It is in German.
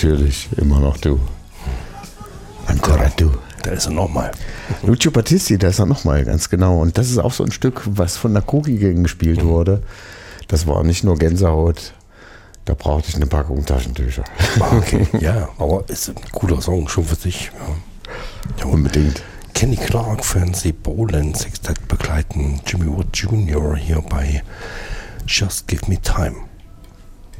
Natürlich, immer noch du. Ancora du. Da ist er nochmal. Lucio Battisti, da ist er nochmal, ganz genau. Und das ist auch so ein Stück, was von der Cookie Gang gespielt wurde. Das war nicht nur Gänsehaut, da brauchte ich eine Packung Taschentücher. Okay, ja, aber ist ein cooler Song schon für sich. Ja. Unbedingt. Kenny Clark, Fancy Boland, Sextet begleiten Jimmy Wood Jr. hier bei Just Give Me Time.